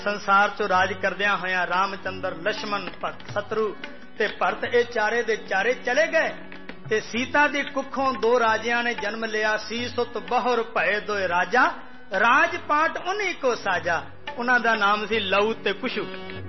ਸੰਸਾਰ ਚੋਂ ਰਾਜ ਕਰਦਿਆਂ ਹੋਇਆਂ ਰਾਮਚੰਦਰ, ਲక్ష్మణ, ਸ਼ਤਰੂ ਤੇ ਭਰਤ ਇਹ ਚਾਰੇ ਦੇ ਚਾਰੇ ਚਲੇ ਗਏ ਤੇ ਸੀਤਾ ਦੀ ਕੁੱਖੋਂ ਦੋ ਰਾਜਿਆਂ ਨੇ ਜਨਮ ਲਿਆ। ਸੀ ਸੁਤ ਬਹੁਰ ਭਏ ਦੋਏ ਰਾਜਾ, ਰਾਜ ਪਾਟ ਉਨੀ ਕੋ ਸਾਜਾ। ਉਹਨਾਂ ਦਾ ਨਾਮ ਸੀ ਲਊ ਤੇ ਕੁਸ਼ੂ।